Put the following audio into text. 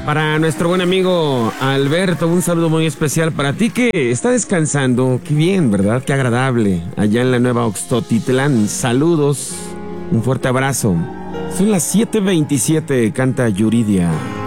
Para nuestro buen amigo Alberto, un saludo muy especial para ti que está descansando. Qué bien, ¿verdad? Qué agradable. Allá en la Nueva Oxtotitlán. Saludos. Un fuerte abrazo. Son las 7:27, canta Yuridia.